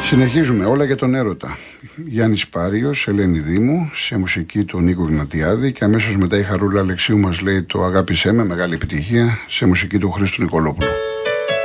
Συνεχίζουμε όλα για τον έρωτα. Γιάννης Πάριος, Ελένη Δήμου, σε μουσική του Νίκο Γνατιάδη και αμέσως μετά η Χαρούλα Αλεξίου μας λέει το «Αγάπησέ με», μεγάλη επιτυχία, σε μουσική του Χρήστου Νικολόπουλου.